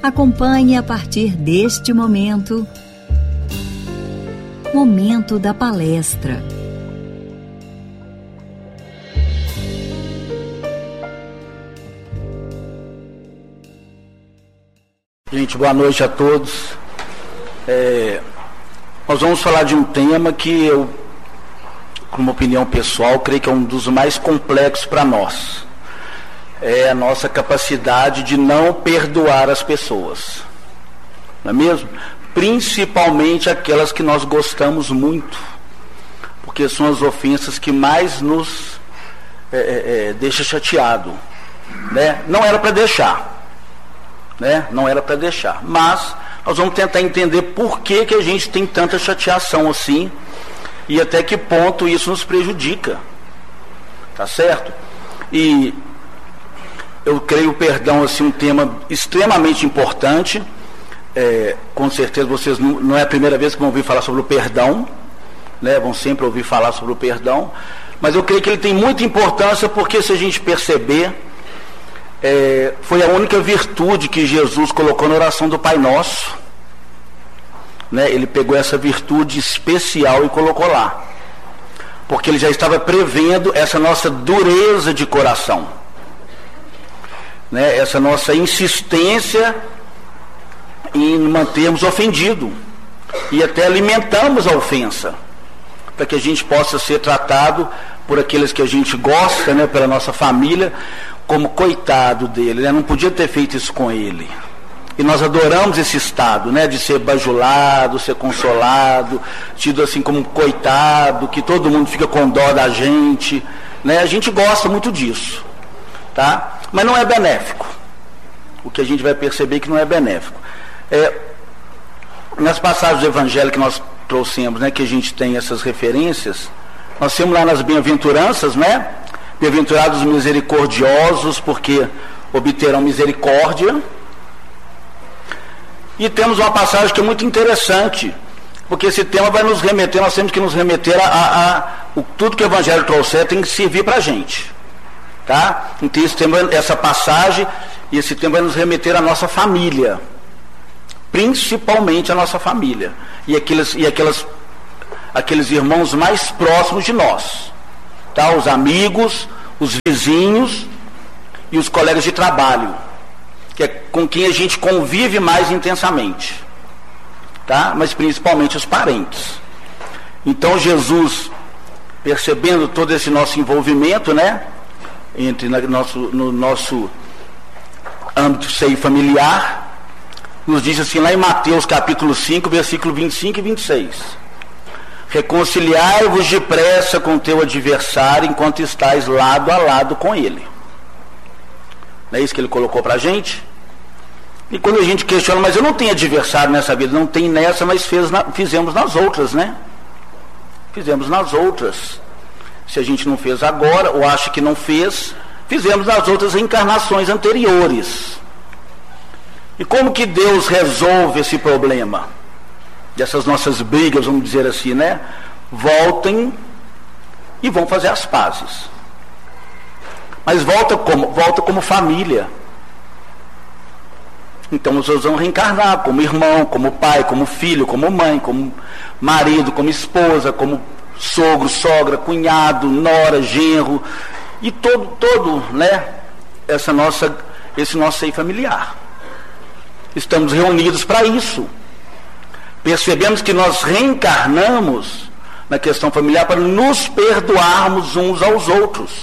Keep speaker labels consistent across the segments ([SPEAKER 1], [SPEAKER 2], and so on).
[SPEAKER 1] Acompanhe a partir deste momento da palestra.
[SPEAKER 2] Gente, boa noite a todos. Nós vamos falar de um tema que eu, como opinião pessoal, creio que é um dos mais complexos para nós. É a nossa capacidade de não perdoar as pessoas, não é mesmo? Principalmente aquelas que nós gostamos muito, porque são as ofensas que mais nos deixa chateado, né? Não era para deixar, né? Não era para deixar, mas nós vamos tentar entender por que a gente tem tanta chateação assim e até que ponto isso nos prejudica, tá certo? E eu creio o perdão assim um tema extremamente importante. Com certeza vocês não é a primeira vez que vão ouvir falar sobre o perdão, né? Vão sempre ouvir falar sobre o perdão, mas eu creio que ele tem muita importância porque, se a gente perceber, foi a única virtude que Jesus colocou na oração do Pai Nosso, né? Ele pegou essa virtude especial e colocou lá, porque ele já estava prevendo essa nossa dureza de coração, né, essa nossa insistência em mantermos ofendido, e até alimentamos a ofensa, para que a gente possa ser tratado por aqueles que a gente gosta, né, pela nossa família, como coitado dele, né, não podia ter feito isso com ele. E nós adoramos esse estado, né, de ser bajulado, ser consolado, tido assim como coitado, que todo mundo fica com dó da gente, né, a gente gosta muito disso, tá? Mas não é benéfico. O que a gente vai perceber é que não é benéfico. Nas passagens do Evangelho que nós trouxemos, né, que a gente tem essas referências, nós temos lá nas bem-aventuranças, né? Bem-aventurados os misericordiosos, porque obterão misericórdia. E temos uma passagem que é muito interessante, porque esse tema vai nos remeter, nós temos que nos remeter tudo que o Evangelho trouxer tem que servir para a gente. Tá? Então essa passagem e esse tema vai nos remeter à nossa família, principalmente à nossa família e aqueles irmãos mais próximos de nós, tá? Os amigos, os vizinhos e os colegas de trabalho, que é com quem a gente convive mais intensamente, tá? Mas principalmente os parentes. Então Jesus, percebendo todo esse nosso envolvimento, né, no nosso âmbito seio familiar, nos diz assim lá em Mateus capítulo 5, versículo 25 e 26: reconciliai-vos depressa com teu adversário enquanto estais lado a lado com ele. Não é isso que ele colocou para a gente? E quando a gente questiona, mas eu não tenho adversário nessa vida, não tem nessa, mas fizemos nas outras, né? Fizemos nas outras. Se a gente não fez agora, ou acha que não fez, fizemos nas outras encarnações anteriores. E como que Deus resolve esse problema? Dessas nossas brigas, vamos dizer assim, né? Voltem e vão fazer as pazes. Mas volta como? Volta como família. Então vocês vão reencarnar como irmão, como pai, como filho, como mãe, como marido, como esposa, como sogro, sogra, cunhado, nora, genro, e todo, né, esse nosso seio familiar. Estamos reunidos para isso. Percebemos que nós reencarnamos na questão familiar para nos perdoarmos uns aos outros,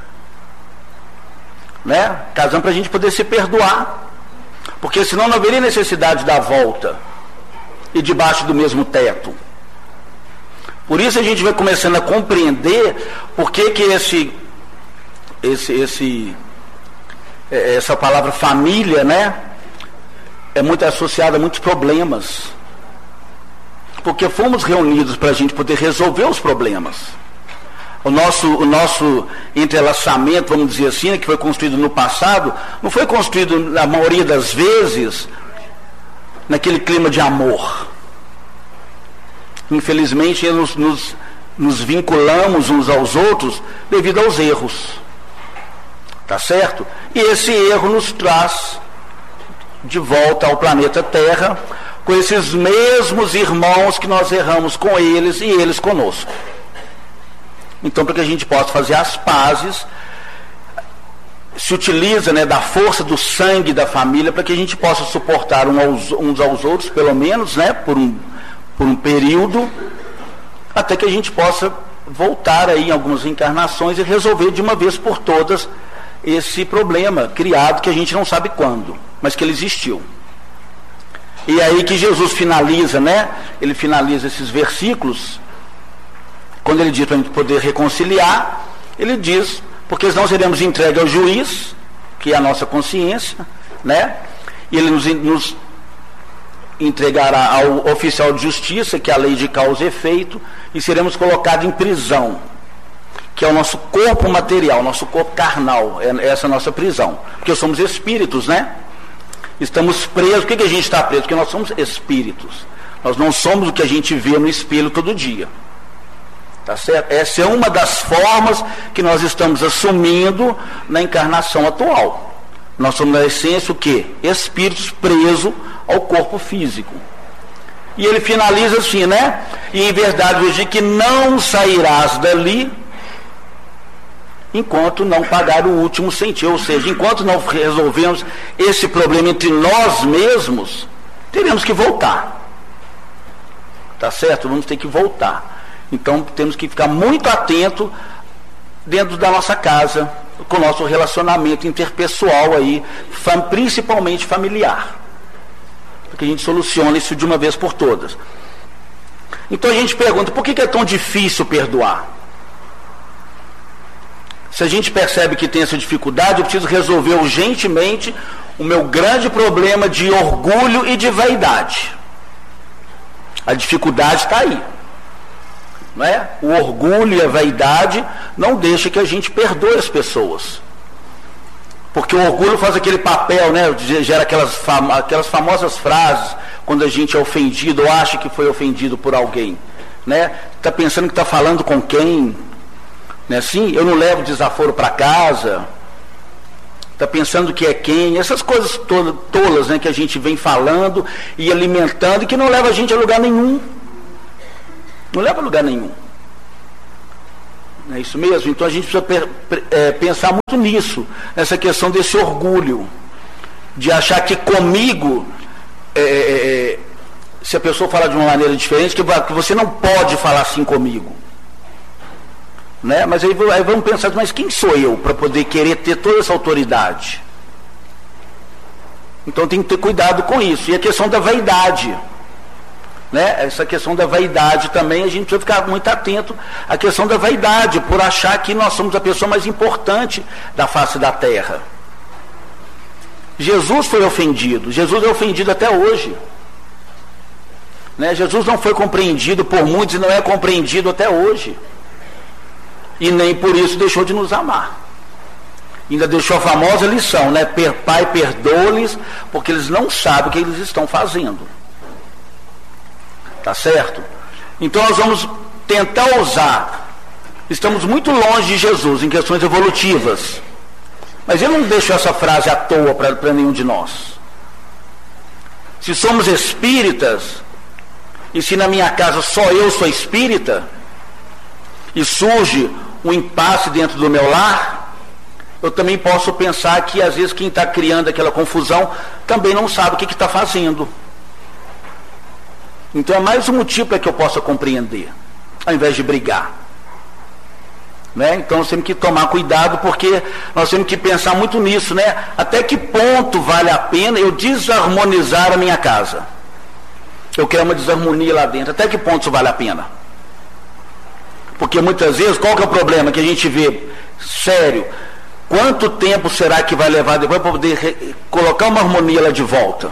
[SPEAKER 2] né? Casamos para a gente poder se perdoar, porque senão não haveria necessidade da volta e debaixo do mesmo teto. Por isso a gente vai começando a compreender por que essa palavra família, né, é muito associada a muitos problemas. Porque fomos reunidos para a gente poder resolver os problemas. O nosso entrelaçamento, vamos dizer assim, que foi construído no passado, não foi construído, na maioria das vezes, naquele clima de amor. Infelizmente, nos vinculamos uns aos outros devido aos erros. Tá certo? E esse erro nos traz de volta ao planeta Terra, com esses mesmos irmãos que nós erramos com eles e eles conosco. Então, para que a gente possa fazer as pazes, se utiliza, né, da força do sangue da família para que a gente possa suportar uns aos outros, pelo menos, né, por um período, até que a gente possa voltar aí em algumas encarnações e resolver de uma vez por todas esse problema criado que a gente não sabe quando, mas que ele existiu. E aí que Jesus finaliza, né? Ele finaliza esses versículos, quando ele diz para a gente poder reconciliar, ele diz, porque senão seremos entregues ao juiz, que é a nossa consciência, né? E ele nos entregará ao oficial de justiça, que é a lei de causa e efeito, e seremos colocados em prisão, que é o nosso corpo material, nosso corpo carnal, é essa a nossa prisão, porque somos espíritos, né? Estamos presos. Por que a gente está preso? Porque nós somos espíritos. Nós não somos o que a gente vê no espelho todo dia. Tá certo? Essa é uma das formas que nós estamos assumindo na encarnação atual. Nós somos, na essência, o quê? Espíritos presos ao corpo físico. E ele finaliza assim, né? E em verdade eu digo que não sairás dali enquanto não pagar o último centavo. Ou seja, enquanto não resolvemos esse problema entre nós mesmos, teremos que voltar. Tá certo? Vamos ter que voltar. Então temos que ficar muito atento dentro da nossa casa, com o nosso relacionamento interpessoal aí, principalmente familiar, para que a gente solucione isso de uma vez por todas. Então a gente pergunta, por que é tão difícil perdoar? Se a gente percebe que tem essa dificuldade, eu preciso resolver urgentemente o meu grande problema de orgulho e de vaidade. A dificuldade está aí. Não é? O orgulho e a vaidade não deixam que a gente perdoe as pessoas. Porque o orgulho faz aquele papel, né? Gera aquelas famosas frases quando a gente é ofendido ou acha que foi ofendido por alguém. Né? Está pensando que está falando com quem? Não é assim? Eu não levo desaforo para casa. Está pensando que é quem? Essas coisas tolas, né, que a gente vem falando e alimentando e que não leva a gente a lugar nenhum. Não leva a lugar nenhum. Não é isso mesmo? Então a gente precisa pensar muito nisso, nessa questão desse orgulho, de achar que comigo, se a pessoa falar de uma maneira diferente, que você não pode falar assim comigo. Né? Mas aí vamos pensar, mas quem sou eu para poder querer ter toda essa autoridade? Então tem que ter cuidado com isso. E a questão da vaidade. Né? Essa questão da vaidade também, a gente precisa ficar muito atento à questão da vaidade, por achar que nós somos a pessoa mais importante da face da terra. Jesus foi ofendido, Jesus é ofendido até hoje. Né? Jesus não foi compreendido por muitos e não é compreendido até hoje. E nem por isso deixou de nos amar. Ainda deixou a famosa lição, né? Pai, perdoa-lhes, porque eles não sabem o que eles estão fazendo. Tá certo? Então nós vamos tentar usar. Estamos muito longe de Jesus em questões evolutivas. Mas ele não deixou essa frase à toa para nenhum de nós. Se somos espíritas, e se na minha casa só eu sou espírita, e surge um impasse dentro do meu lar, eu também posso pensar que às vezes quem está criando aquela confusão também não sabe o que está fazendo. Então é mais um motivo para que eu possa compreender, ao invés de brigar. Né? Então nós temos que tomar cuidado, porque nós temos que pensar muito nisso, né? Até que ponto vale a pena eu desarmonizar a minha casa? Eu quero uma desarmonia lá dentro. Até que ponto isso vale a pena? Porque muitas vezes, qual que é o problema que a gente vê? Sério, quanto tempo será que vai levar depois para poder colocar uma harmonia lá de volta?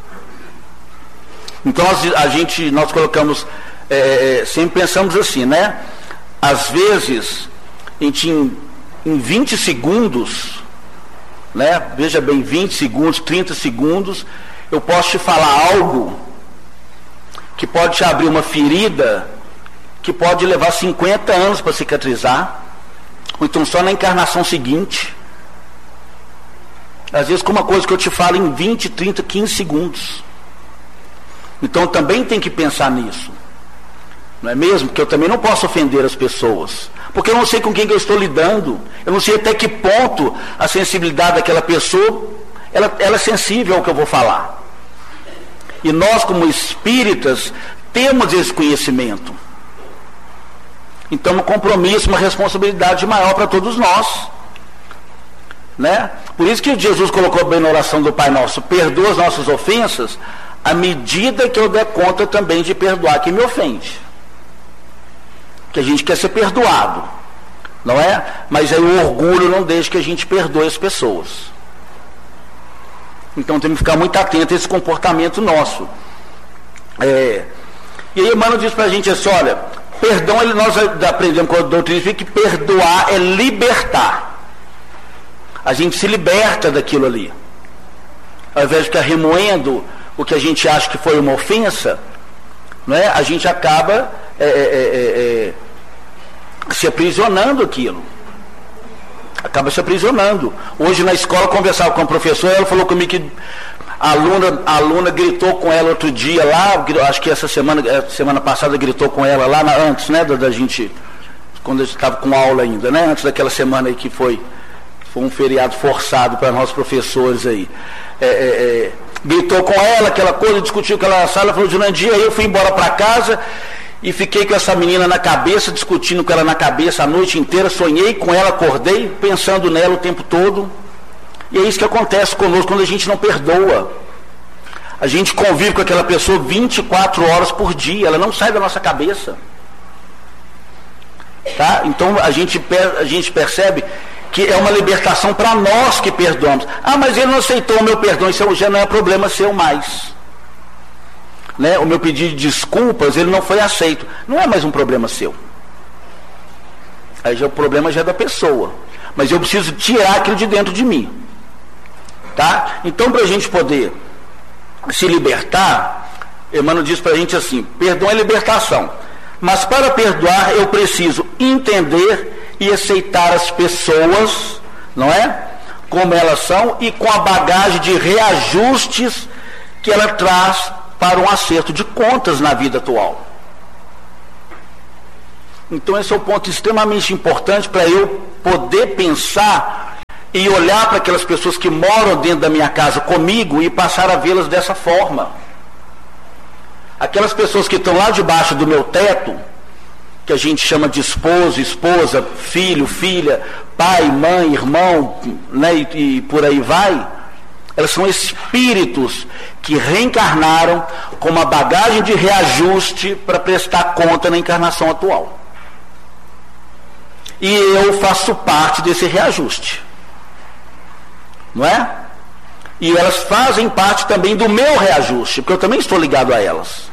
[SPEAKER 2] Então nós colocamos, sempre pensamos assim, né? Às vezes, a gente em 20 segundos, né? Veja bem, 20 segundos, 30 segundos, eu posso te falar algo que pode te abrir uma ferida que pode levar 50 anos para cicatrizar, ou então só na encarnação seguinte. Às vezes com uma coisa que eu te falo em 20, 30, 15 segundos. Então também tem que pensar nisso. Não é mesmo? Porque eu também não posso ofender as pessoas. Porque eu não sei com quem que eu estou lidando. Eu não sei até que ponto a sensibilidade daquela pessoa, ela é sensível ao que eu vou falar. E nós, como espíritas, temos esse conhecimento. Então, um compromisso, uma responsabilidade maior para todos nós. Né? Por isso que Jesus colocou bem na oração do Pai Nosso: perdoa as nossas ofensas, à medida que eu der conta também de perdoar quem me ofende. Que a gente quer ser perdoado, não é? Mas aí o orgulho não deixa que a gente perdoe as pessoas. Então temos que ficar muito atento a esse comportamento nosso. E aí Emmanuel diz para a gente assim: olha, perdão, nós aprendemos com a doutrina espírita que perdoar é libertar. A gente se liberta daquilo ali. Ao invés de ficar remoendo o que a gente acha que foi uma ofensa, não é? A gente acaba se aprisionando aquilo. Acaba se aprisionando. Hoje na escola eu conversava com a professora, ela falou comigo que a aluna gritou com ela outro dia lá, acho que semana passada gritou com ela lá, antes, né, da gente, quando a gente estava com aula ainda, né, antes daquela semana aí que foi um feriado forçado para nós professores aí. Gritou com ela, aquela coisa, discutiu com ela na sala, falou: Jurandir, aí eu fui embora para casa e fiquei com essa menina na cabeça, discutindo com ela na cabeça a noite inteira, sonhei com ela, acordei pensando nela o tempo todo. E é isso que acontece conosco quando a gente não perdoa. A gente convive com aquela pessoa 24 horas por dia, ela não sai da nossa cabeça. Tá? Então a gente percebe que é uma libertação para nós que perdoamos. Ah, mas ele não aceitou o meu perdão, isso já não é problema seu mais. Né? O meu pedido de desculpas, ele não foi aceito. Não é mais um problema seu. Aí já o problema já é da pessoa. Mas eu preciso tirar aquilo de dentro de mim. Tá? Então, para a gente poder se libertar, Emmanuel diz para a gente assim: perdão é libertação. Mas para perdoar eu preciso entender e aceitar as pessoas, não é? Como elas são e com a bagagem de reajustes que ela traz para um acerto de contas na vida atual. Então esse é um ponto extremamente importante para eu poder pensar e olhar para aquelas pessoas que moram dentro da minha casa comigo e passar a vê-las dessa forma. Aquelas pessoas que estão lá debaixo do meu teto, que a gente chama de esposo, esposa, filho, filha, pai, mãe, irmão, né, e por aí vai, elas são espíritos que reencarnaram com uma bagagem de reajuste para prestar conta na encarnação atual. E eu faço parte desse reajuste. Não é? E elas fazem parte também do meu reajuste, porque eu também estou ligado a elas.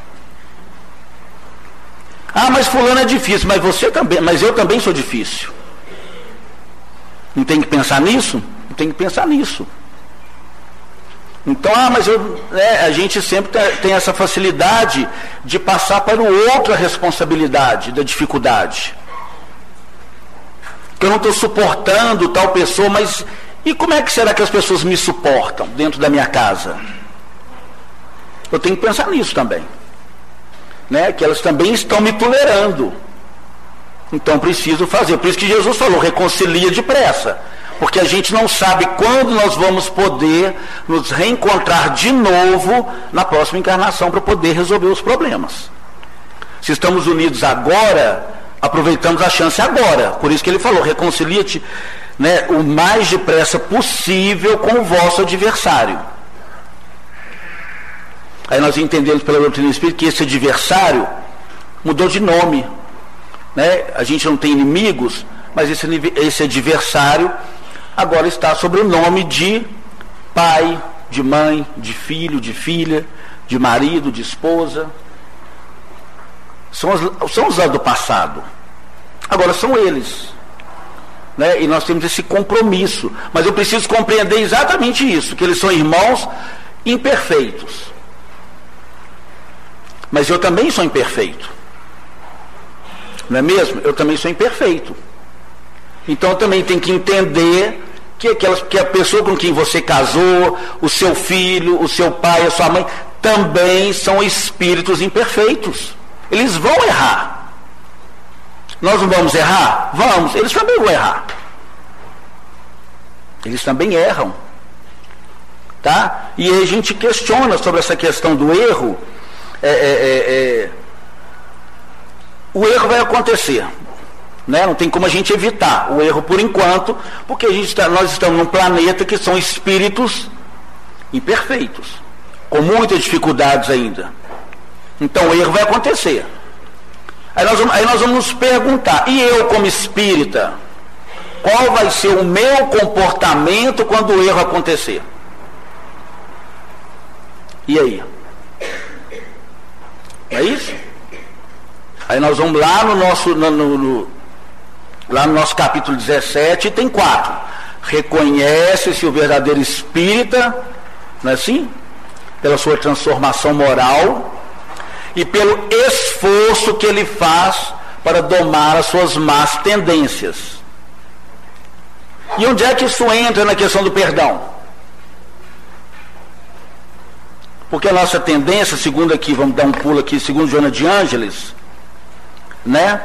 [SPEAKER 2] Ah, mas fulano é difícil, mas você também, mas eu também sou difícil. Não tem que pensar nisso? Não tem que pensar nisso. Então, mas a gente sempre tem essa facilidade de passar para o outro a responsabilidade da dificuldade. Que eu não estou suportando tal pessoa, mas e como é que será que as pessoas me suportam dentro da minha casa? Eu tenho que pensar nisso também. Né? Que elas também estão me tolerando. Então preciso fazer. Por isso que Jesus falou: reconcilia depressa. Porque a gente não sabe quando nós vamos poder nos reencontrar de novo na próxima encarnação para poder resolver os problemas. Se estamos unidos agora, aproveitamos a chance agora. Por isso que ele falou: reconcilia-te, né, o mais depressa possível com o vosso adversário. Aí nós entendemos pela doutrina espírita que esse adversário mudou de nome. Né? A gente não tem inimigos, mas esse adversário agora está sob o nome de pai, de mãe, de filho, de filha, de marido, de esposa. São os lá do passado. Agora são eles. Né? E nós temos esse compromisso. Mas eu preciso compreender exatamente isso, que eles são irmãos imperfeitos. Mas eu também sou imperfeito. Não é mesmo? Eu também sou imperfeito. Então eu também tenho que entender que a pessoa com quem você casou, o seu filho, o seu pai, a sua mãe, também são espíritos imperfeitos. Eles vão errar. Nós não vamos errar? Vamos. Eles também vão errar. Eles também erram. Tá? E aí a gente questiona sobre essa questão do erro. O erro vai acontecer. Né? Não tem como a gente evitar o erro por enquanto, porque nós estamos num planeta que são espíritos imperfeitos, com muitas dificuldades ainda. Então o erro vai acontecer. Aí nós vamos nos perguntar, e eu como espírita, qual vai ser o meu comportamento quando o erro acontecer? E aí? É isso? Aí nós vamos lá no nosso capítulo 17, tem 4. Reconhece-se o verdadeiro espírita, não é assim? Pela sua transformação moral e pelo esforço que ele faz para domar as suas más tendências. E onde é que isso entra na questão do perdão? Porque a nossa tendência, segundo aqui, vamos dar um pulo aqui, segundo Joana de Ângeles, né?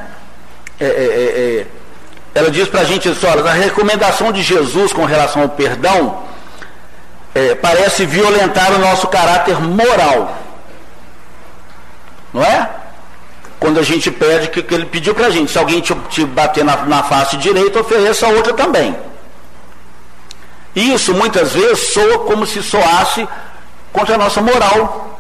[SPEAKER 2] Ela diz para a gente isso, olha, a recomendação de Jesus com relação ao perdão parece violentar o nosso caráter moral, não é? Quando a gente pede que ele pediu para a gente, se alguém te bater na face direita, ofereça a outra também. Isso muitas vezes soa como se soasse contra a nossa moral.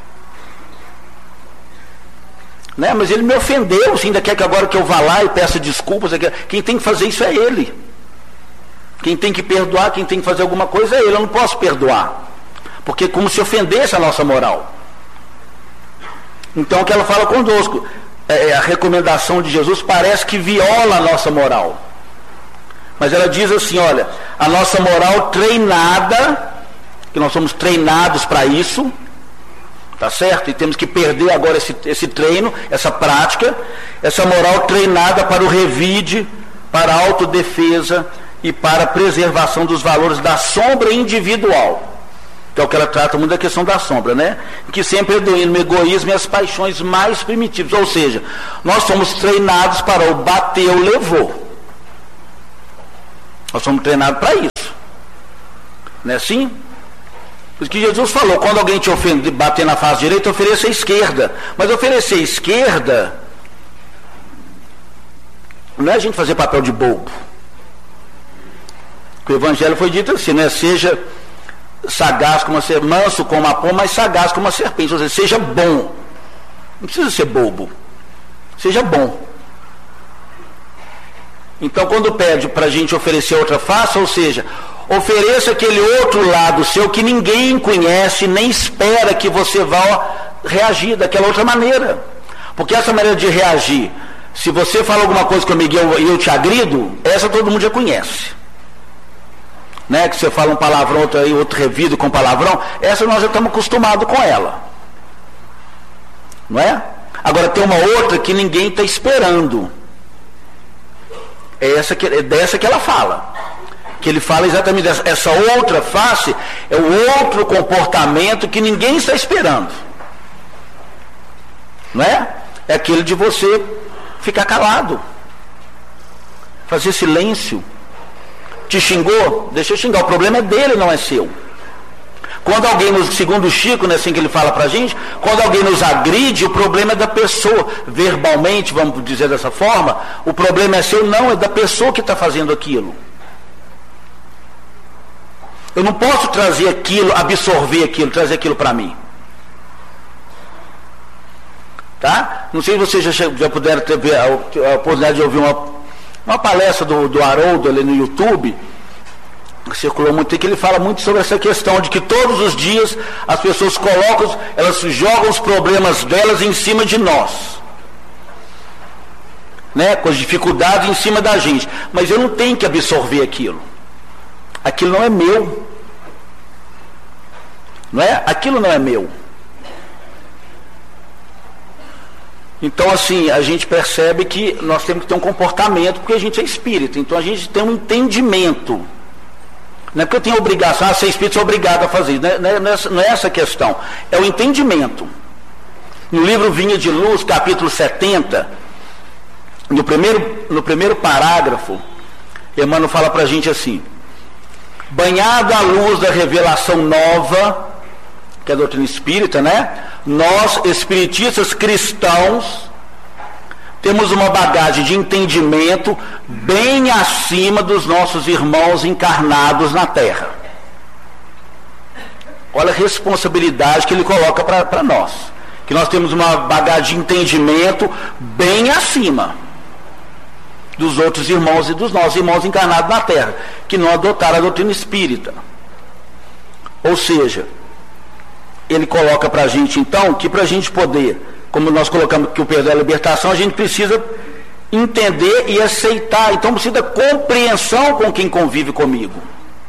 [SPEAKER 2] Né? Mas ele me ofendeu, assim, ainda quer que agora que eu vá lá e peça desculpas. Quem tem que fazer isso é ele. Quem tem que perdoar, quem tem que fazer alguma coisa é ele. Eu não posso perdoar, porque é como se ofendesse a nossa moral. Então o que ela fala conosco, a recomendação de Jesus parece que viola a nossa moral. Mas ela diz assim, olha, a nossa moral treinada, que nós somos treinados para isso, tá certo? E temos que perder agora esse treino, essa prática, essa moral treinada para o revide, para a autodefesa e para a preservação dos valores da sombra individual. Que é o que ela trata muito da questão da sombra, né? Que sempre predomina o egoísmo e as paixões mais primitivas. Ou seja, nós somos treinados para o bateu, levou. Nós somos treinados para isso. Não é assim? Por isso que Jesus falou, quando alguém te ofende, bater na face direita, ofereça a esquerda. Mas oferecer a esquerda não é a gente fazer papel de bobo. O evangelho foi dito assim, né? Seja sagaz como manso como a pomba, mas sagaz como a serpente. Ou seja, seja bom. Não precisa ser bobo. Seja bom. Então, quando pede para a gente oferecer outra face, ou seja, ofereça aquele outro lado seu que ninguém conhece, nem espera que você vá reagir daquela outra maneira. Porque essa maneira de reagir, se você fala alguma coisa comigo e eu te agrido, essa todo mundo já conhece. Né? Que você fala um palavrão, outro revido com palavrão, essa nós já estamos acostumados com ela. Não é? Agora tem uma outra que ninguém está esperando. É dessa que ela fala. Que ele fala exatamente dessa. Essa outra face é o outro comportamento que ninguém está esperando. Não é? É aquele de você ficar calado. Fazer silêncio. Te xingou? Deixa eu xingar. O problema é dele, não é seu. Quando alguém, segundo o Chico, né, assim que ele fala pra gente, quando alguém nos agride, o problema é da pessoa. Verbalmente, vamos dizer dessa forma, o problema é seu, não, é da pessoa que está fazendo aquilo. Eu não posso trazer aquilo, absorver aquilo, trazer aquilo para mim. Tá? Não sei se vocês já puderam ter a oportunidade de ouvir uma palestra do Haroldo ali no YouTube, que circulou muito, que ele fala muito sobre essa questão de que todos os dias as pessoas elas jogam os problemas delas em cima de nós. Né? Com as dificuldades em cima da gente. Mas eu não tenho que absorver aquilo. Aquilo não é meu. Não é? Aquilo não é meu. Então, assim, a gente percebe que nós temos que ter um comportamento, porque a gente é espírita. Então, a gente tem um entendimento. Não é porque eu tenho obrigação, ser espírito, sou obrigado a fazer. Não é essa a questão. É o entendimento. No livro Vinha de Luz, capítulo 70, no primeiro parágrafo, Emmanuel fala para a gente assim: banhado à luz da revelação nova, que é a doutrina espírita, né? Nós, espiritistas cristãos, temos uma bagagem de entendimento bem acima dos nossos irmãos encarnados na Terra. Olha a responsabilidade que ele coloca para nós. Que nós temos uma bagagem de entendimento bem acima dos outros irmãos e dos nossos irmãos encarnados na Terra, que não adotaram a doutrina espírita. Ou seja, ele coloca para a gente, então, que para a gente poder, como nós colocamos que o perdão é a libertação, a gente precisa entender e aceitar. Então precisa da compreensão com quem convive comigo.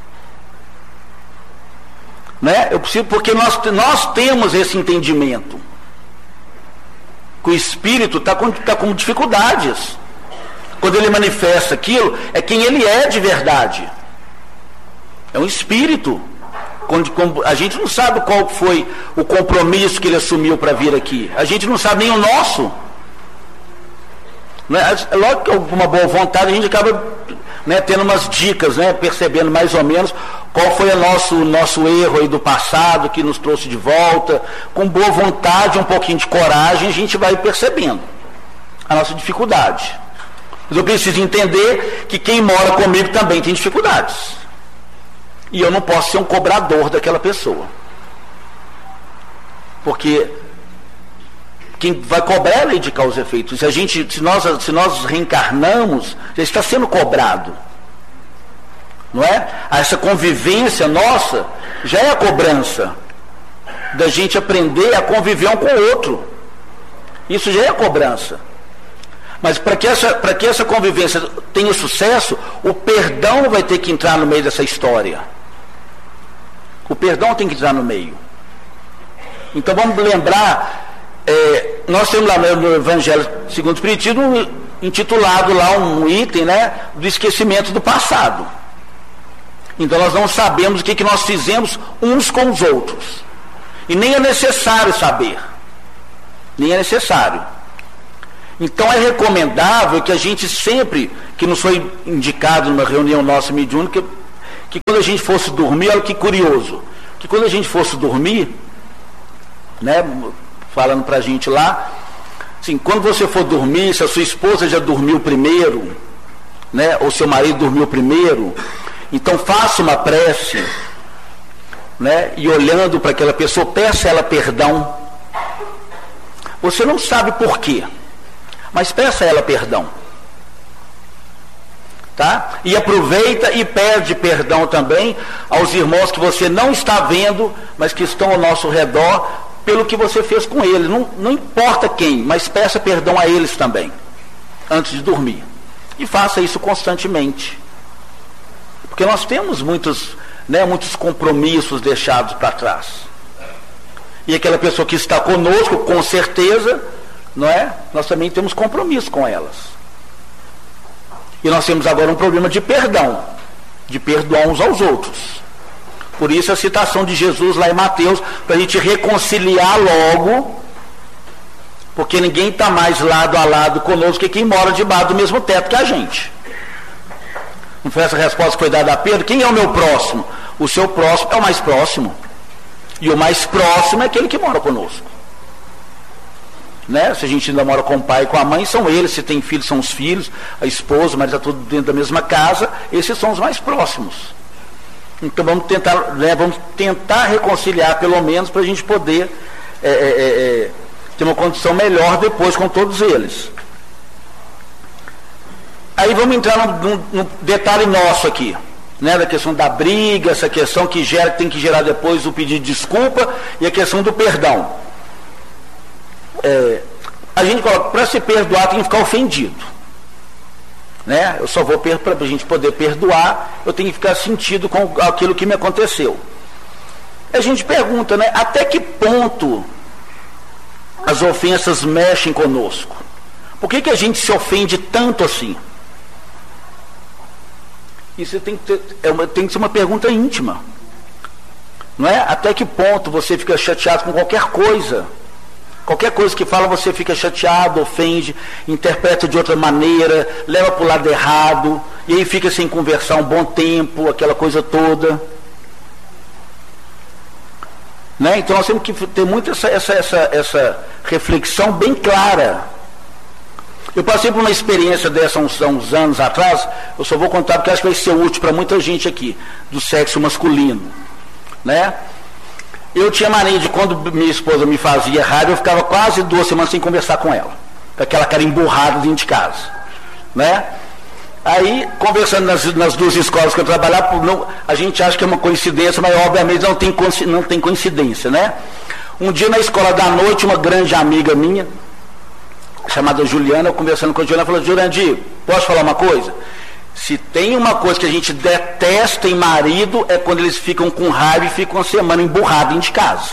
[SPEAKER 2] Né? Eu preciso, porque nós temos esse entendimento. Que o espírito está com dificuldades. Quando ele manifesta aquilo, é quem ele é de verdade. É um espírito. A gente não sabe qual foi o compromisso que ele assumiu para vir aqui. A gente não sabe nem o nosso. Logo que alguma boa vontade, a gente acaba, né, tendo umas dicas, né, percebendo mais ou menos qual foi o nosso erro aí do passado, que nos trouxe de volta. Com boa vontade, um pouquinho de coragem, a gente vai percebendo a nossa dificuldade. Mas eu preciso entender que quem mora comigo também tem dificuldades. E eu não posso ser um cobrador daquela pessoa. Porque quem vai cobrar é a lei de causa e efeito. Se nós reencarnamos, já está sendo cobrado. Não é? Essa convivência nossa já é a cobrança da gente aprender a conviver um com o outro. Isso já é a cobrança. Mas para que essa convivência tenha sucesso, o perdão vai ter que entrar no meio dessa história. O perdão tem que entrar no meio. Então vamos lembrar, nós temos lá no Evangelho segundo o Espiritismo intitulado lá um item, né, do esquecimento do passado. Então nós não sabemos o que nós fizemos uns com os outros. E nem é necessário saber. Nem é necessário. Então é recomendável que a gente sempre, que nos foi indicado numa reunião nossa mediúnica, que quando a gente fosse dormir, olha que curioso, que quando a gente fosse dormir, né, falando pra gente lá, assim, quando você for dormir, se a sua esposa já dormiu primeiro, né, ou seu marido dormiu primeiro, então faça uma prece, né, e olhando para aquela pessoa, peça a ela perdão. Você não sabe por quê, mas peça a ela perdão. Tá? E aproveita e pede perdão também aos irmãos que você não está vendo, mas que estão ao nosso redor, pelo que você fez com eles. Não importa quem, mas peça perdão a eles também, antes de dormir. E faça isso constantemente. Porque nós temos muitos compromissos deixados para trás. E aquela pessoa que está conosco, com certeza, não é? Nós também temos compromisso com elas. E nós temos agora um problema de perdão, de perdoar uns aos outros. Por isso a citação de Jesus lá em Mateus, para a gente reconciliar logo, porque ninguém está mais lado a lado conosco que quem mora debaixo do mesmo teto que a gente. Não foi essa a resposta que foi dada a Pedro? Quem é o meu próximo? O seu próximo é o mais próximo. E o mais próximo é aquele que mora conosco. Né? Se a gente ainda mora com o pai e com a mãe, são eles. Se tem filhos, são os filhos, a esposa, mas está tudo dentro da mesma casa. Esses são os mais próximos. Então vamos tentar reconciliar, pelo menos, para a gente poder ter uma condição melhor depois com todos eles. Aí vamos entrar num detalhe nosso aqui, né? Da questão da briga, essa questão que tem que gerar depois o pedido de desculpa e a questão do perdão. A gente coloca, para se perdoar tem que ficar ofendido, né? Eu só vou para a gente poder perdoar, eu tenho que ficar sentido com aquilo que me aconteceu. A gente pergunta, né? Até que ponto as ofensas mexem conosco? Por que a gente se ofende tanto assim? Isso tem que ser uma pergunta íntima. Não é? Até que ponto você fica chateado com qualquer coisa? Qualquer coisa que fala, você fica chateado, ofende, interpreta de outra maneira, leva para o lado errado, e aí fica sem conversar um bom tempo, aquela coisa toda. Né? Então nós temos que ter muito essa reflexão bem clara. Eu passei por uma experiência dessa uns anos atrás, eu só vou contar porque acho que vai ser útil para muita gente aqui, do sexo masculino. Né? Eu tinha mania de, quando minha esposa me fazia raiva, eu ficava quase 2 semanas sem conversar com ela, com aquela cara emburrada dentro de casa. Né? Aí, conversando nas 2 escolas que eu trabalhava, a gente acha que é uma coincidência, mas obviamente não tem coincidência. Né? Um dia na escola da noite, uma grande amiga minha, chamada Juliana, eu conversando com a Juliana, falou: Jurandir, posso falar uma coisa? Se tem uma coisa que a gente detesta em marido, é quando eles ficam com raiva e ficam uma semana emburrados dentro de casa.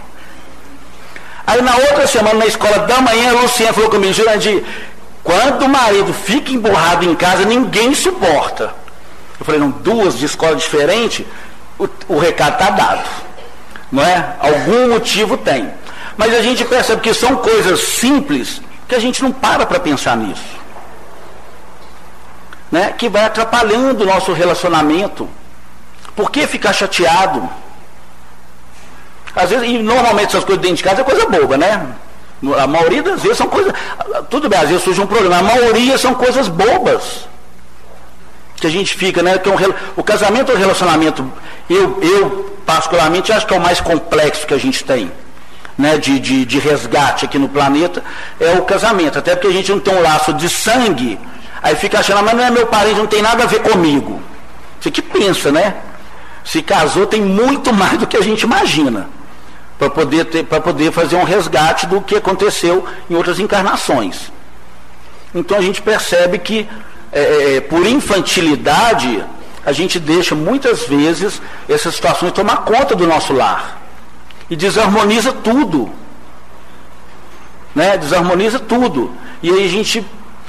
[SPEAKER 2] Aí na outra semana, na escola da manhã, a Luciana falou comigo: Jurandir, quando o marido fica emburrado em casa, ninguém suporta. Eu falei: não, 2 de escola diferente, o recado está dado. Não é? Algum motivo tem. Mas a gente percebe que são coisas simples que a gente não para pensar nisso. Né? Que vai atrapalhando o nosso relacionamento. Por que ficar chateado? Às vezes, e normalmente essas coisas dentro de casa é coisa boba, né? A maioria das vezes são coisas... Tudo bem, às vezes surge um problema. A maioria são coisas bobas. Que a gente fica, né? Que o casamento é um relacionamento... Eu particularmente acho que é o mais complexo que a gente tem. Né, de resgate aqui no planeta, é o casamento. Até porque a gente não tem um laço de sangue, aí fica achando: mas não é meu parente, não tem nada a ver comigo. Você que pensa, né? Se casou, tem muito mais do que a gente imagina, para poder fazer um resgate do que aconteceu em outras encarnações. Então a gente percebe que por infantilidade a gente deixa muitas vezes essas situações tomar conta do nosso lar. E desarmoniza tudo. Né? Desarmoniza tudo. E aí a gente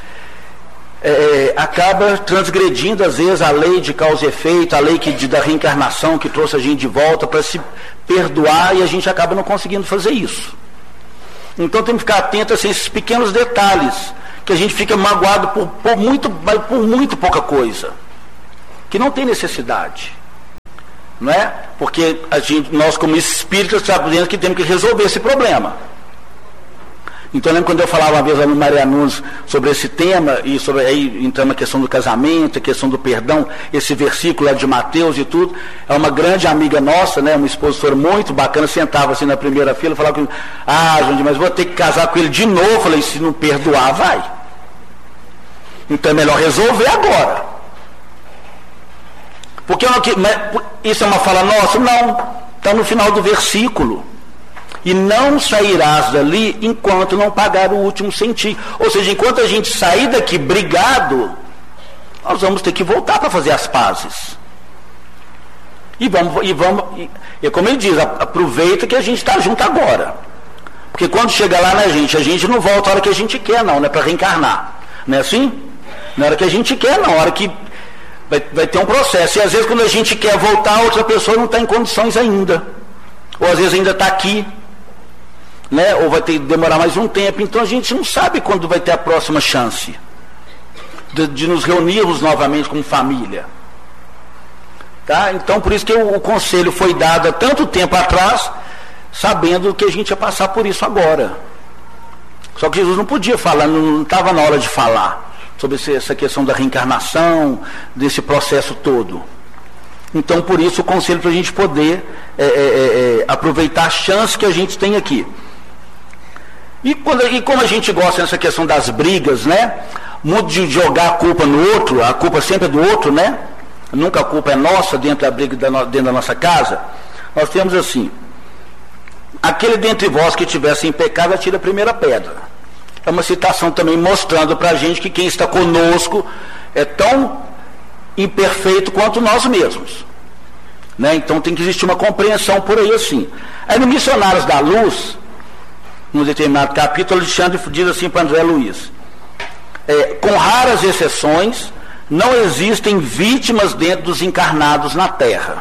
[SPEAKER 2] acaba transgredindo, às vezes, a lei de causa e efeito, a lei da reencarnação que trouxe a gente de volta para se perdoar, e a gente acaba não conseguindo fazer isso. Então tem que ficar atento a esses pequenos detalhes, que a gente fica magoado por muito pouca coisa, que não tem necessidade. Não é? Porque nós como espíritas sabemos que temos que resolver esse problema. Então eu lembro quando eu falava uma vez a Maria Nunes sobre esse tema, e sobre aí entrando a questão do casamento, a questão do perdão, esse versículo lá de Mateus e tudo, é uma grande amiga nossa, né, uma expositora muito bacana, sentava assim na primeira fila e falava comigo: Jandir, mas vou ter que casar com ele de novo. Eu falei: se não perdoar, vai. Então é melhor resolver agora. Porque isso é uma fala nossa? Não, está no final do versículo. E não sairás dali enquanto não pagar o último centavo. Ou seja, enquanto a gente sair daqui brigado, nós vamos ter que voltar para fazer as pazes. E como ele diz, aproveita que a gente está junto agora. Porque quando chega lá, né, a gente não volta a hora que a gente quer, não é para reencarnar. Não é assim? Na hora que a gente quer, não, a hora que vai ter um processo. E às vezes quando a gente quer voltar, outra pessoa não está em condições ainda. Ou às vezes ainda está aqui. Né? Ou vai ter que demorar mais um tempo. Então a gente não sabe quando vai ter a próxima chance de nos reunirmos novamente como família. Tá? Então por isso que o conselho foi dado há tanto tempo atrás, sabendo que a gente ia passar por isso agora. Só que Jesus não podia falar, não estava na hora de falar sobre essa questão da reencarnação, desse processo todo. Então, por isso, o conselho para a gente poder aproveitar a chance que a gente tem aqui. E como a gente gosta dessa questão das brigas, né? Muito de jogar a culpa no outro, a culpa sempre é do outro, né? Nunca a culpa é nossa dentro da briga dentro da nossa casa. Nós temos assim: aquele dentre vós que estiver sem pecado, atira a primeira pedra. É uma citação também mostrando para a gente que quem está conosco é tão imperfeito quanto nós mesmos. Né? Então tem que existir uma compreensão por aí assim. Aí no Missionários da Luz, num determinado capítulo, Alexandre diz assim para André Luiz: com raras exceções, não existem vítimas dentro dos encarnados na Terra.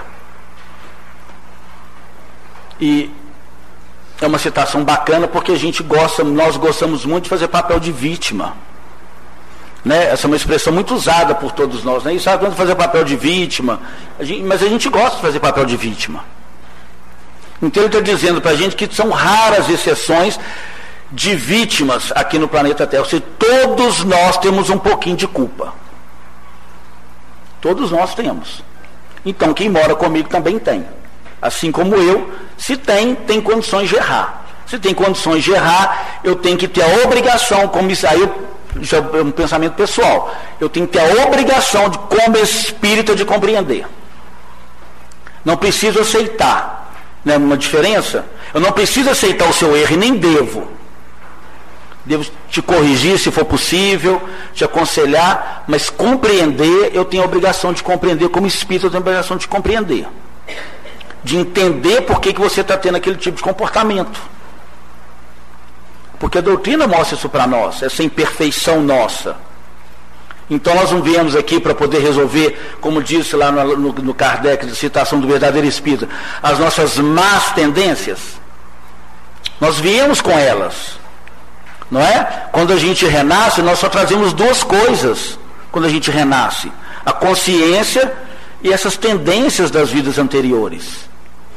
[SPEAKER 2] E é uma citação bacana porque nós gostamos muito de fazer papel de vítima. Né? Essa é uma expressão muito usada por todos nós. Né? E sabe quando fazer papel de vítima? Mas a gente gosta de fazer papel de vítima. Então ele está dizendo para a gente que são raras exceções de vítimas aqui no planeta Terra. Ou seja, todos nós temos um pouquinho de culpa. Todos nós temos. Então quem mora comigo também tem. Assim como eu, se tem condições de errar. Se tem condições de errar, eu tenho que ter a obrigação, como isso aí já é um pensamento pessoal, eu tenho que ter a obrigação de, como espírita, de compreender. Não preciso aceitar. Não é uma diferença? Eu não preciso aceitar o seu erro e nem devo. Devo te corrigir se for possível, te aconselhar, mas compreender, eu tenho a obrigação de compreender, como espírito eu tenho a obrigação de compreender. De entender por que você está tendo aquele tipo de comportamento. Porque a doutrina mostra isso para nós, essa imperfeição nossa. Então nós não viemos aqui para poder resolver, como disse lá no Kardec, de citação do verdadeiro espírito, as nossas más tendências. Nós viemos com elas. Não é? Quando a gente renasce, nós só trazemos duas coisas quando a gente renasce: a consciência e essas tendências das vidas anteriores.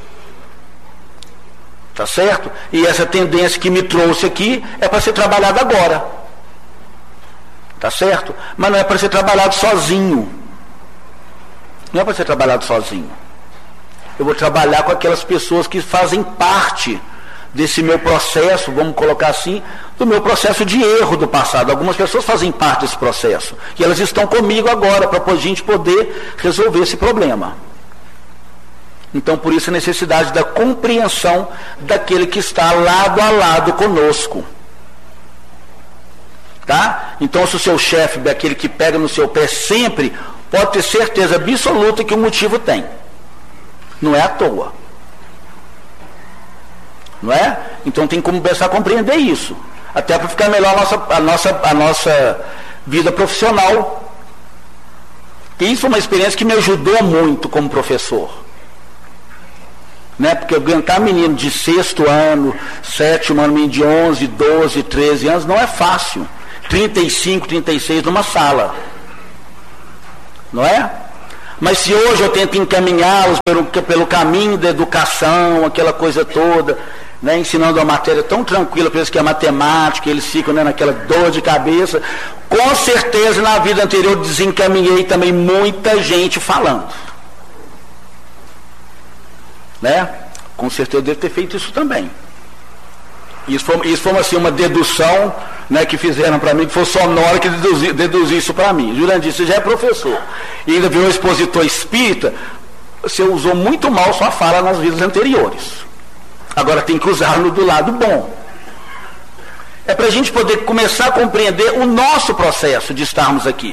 [SPEAKER 2] Tá certo? E essa tendência que me trouxe aqui é para ser trabalhada agora. Tá certo? Mas não é para ser trabalhado sozinho. Não é para ser trabalhado sozinho. Eu vou trabalhar com aquelas pessoas que fazem parte desse meu processo, vamos colocar assim, do meu processo de erro do passado. Algumas pessoas fazem parte desse processo. E elas estão comigo agora, para a gente poder resolver esse problema. Então, por isso a necessidade da compreensão daquele que está lado a lado conosco. Tá? Então, se o seu chefe é aquele que pega no seu pé sempre, pode ter certeza absoluta que o motivo tem. Não é à toa. Não é? Então tem que começar a compreender isso. Até para ficar melhor a nossa vida profissional. E isso foi uma experiência que me ajudou muito como professor. Né? Porque aguentar menino de 6º ano, 7º ano, menino de 11, 12, 13 anos, não é fácil. 35, 36 numa sala. Não é? Mas se hoje eu tento encaminhá-los pelo caminho da educação, aquela coisa toda, né, ensinando uma matéria tão tranquila para eles que é matemática, eles ficam, né, naquela dor de cabeça, com certeza na vida anterior desencaminhei também muita gente falando. Né? Com certeza eu devo ter feito isso também. Isso foi assim, uma dedução, né, que fizeram para mim, que foi sonora que deduziu isso para mim. Jurandir, você já é professor e ainda virou expositor espírita, você usou muito mal sua fala nas vidas anteriores. Agora tem que usá-lo do lado bom. É para a gente poder começar a compreender o nosso processo de estarmos aqui.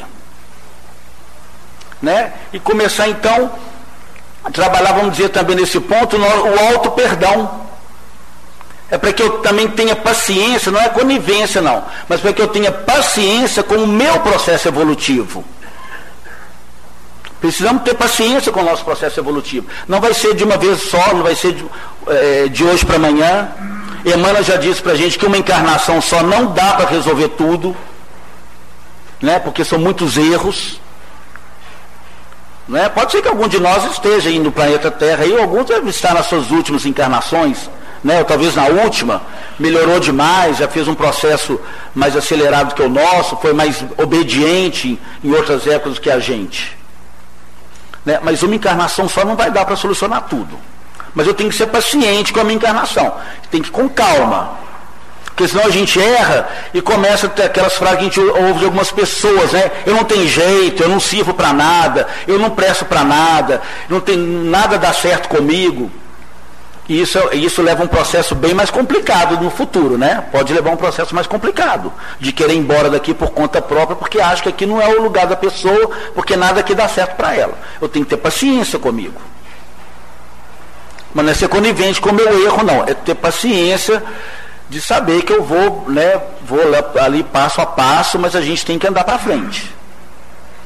[SPEAKER 2] Né? E começar então a trabalhar, vamos dizer também nesse ponto, o auto-perdão. É para que eu também tenha paciência, não é conivência não, mas para que eu tenha paciência com o meu processo evolutivo. Precisamos ter paciência com o nosso processo evolutivo. Não vai ser de uma vez só, não vai ser de hoje para amanhã. Emmanuel já disse para a gente que uma encarnação só não dá para resolver tudo, né? Porque são muitos erros. Né? Pode ser que algum de nós esteja aí no planeta Terra, e alguns devem estar nas suas últimas encarnações, né? Ou talvez na última, melhorou demais, já fez um processo mais acelerado que o nosso, foi mais obediente em outras épocas que a gente. Né? Mas uma encarnação só não vai dar para solucionar tudo. Mas eu tenho que ser paciente com a minha encarnação. Tem que ir com calma. Porque senão a gente erra e começa a ter aquelas frases que a gente ouve de algumas pessoas, né? Eu não tenho jeito, eu não sirvo para nada, eu não presto para nada, não tem nada dá certo comigo. E isso leva a um processo bem mais complicado no futuro, né? Pode levar a um processo mais complicado, de querer ir embora daqui por conta própria, porque acha que aqui não é o lugar da pessoa, porque nada aqui dá certo para ela. Eu tenho que ter paciência comigo. Mas não é ser conivente com o meu erro, não. É ter paciência de saber que eu vou ali passo a passo, mas a gente tem que andar para frente.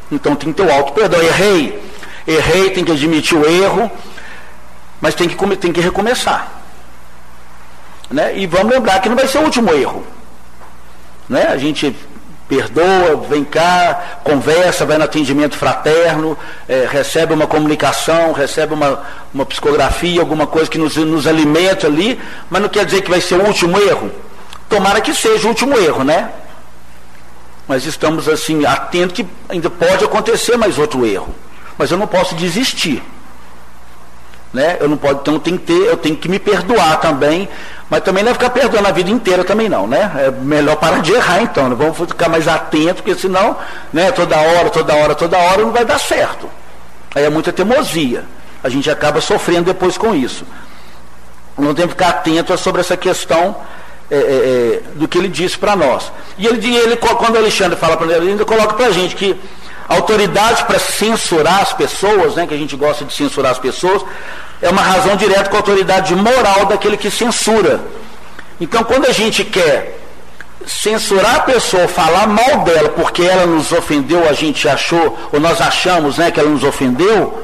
[SPEAKER 2] Então tem que ter o auto-perdão. Errei, tem que admitir o erro, mas tem que recomeçar. Né? E vamos lembrar que não vai ser o último erro. Né? A gente perdoa, vem cá, conversa, vai no atendimento fraterno, recebe uma comunicação, recebe uma psicografia, alguma coisa que nos alimenta ali, mas não quer dizer que vai ser o último erro. Tomara que seja o último erro, né? Mas estamos assim, atentos que ainda pode acontecer mais outro erro. Mas eu não posso desistir. Né? Eu não posso, então eu tenho que me perdoar também, mas também não é ficar perdoando a vida inteira também não, né? É melhor parar de errar então, né? Vamos ficar mais atentos, porque senão, né, toda hora não vai dar certo. Aí é muita teimosia. A gente acaba sofrendo depois com isso. Não tem que ficar atento sobre essa questão do que ele disse para nós. E ele, quando o Alexandre fala para ele ainda coloca para a gente que a autoridade para censurar as pessoas, né, que a gente gosta de censurar as pessoas, é uma razão direta com a autoridade moral daquele que censura. Então, quando a gente quer censurar a pessoa, falar mal dela porque ela nos ofendeu, a gente achou, ou nós achamos, né, que ela nos ofendeu,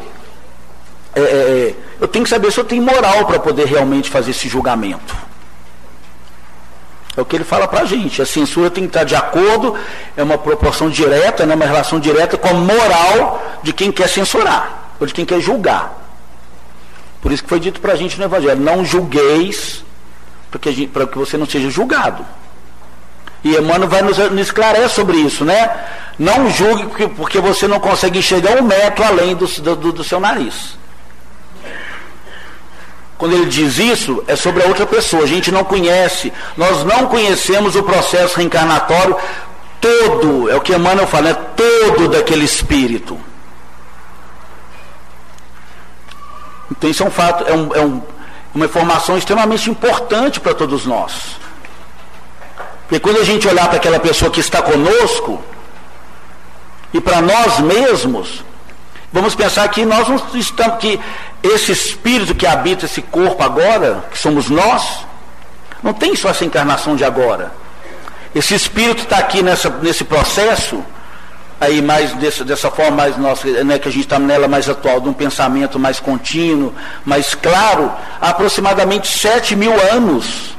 [SPEAKER 2] eu tenho que saber se eu tenho moral para poder realmente fazer esse julgamento. É o que ele fala para a gente. A censura tem que estar de acordo, é uma proporção direta, né, uma relação direta com a moral de quem quer censurar, ou de quem quer julgar. Por isso que foi dito para a gente no Evangelho, não julgueis, para que você não seja julgado. E Emmanuel vai nos esclarecer sobre isso, né? Não julgue porque você não consegue enxergar 1 metro além do seu nariz. Quando ele diz isso, é sobre a outra pessoa. A gente não conhece, nós não conhecemos o processo reencarnatório todo, é o que Emmanuel fala, é todo daquele espírito. Então isso é um fato, uma informação extremamente importante para todos nós. Porque quando a gente olhar para aquela pessoa que está conosco, e para nós mesmos, vamos pensar que nós não estamos, que esse espírito que habita esse corpo agora, que somos nós, não tem só essa encarnação de agora. Esse espírito está aqui nesse processo, aí mais dessa forma mais nossa, né, que a gente está nela mais atual, de um pensamento mais contínuo, mais claro, há aproximadamente 7.000 anos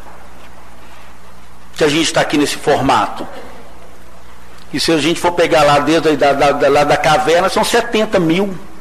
[SPEAKER 2] que a gente está aqui nesse formato. E se a gente for pegar lá desde lá da caverna, são 70.000.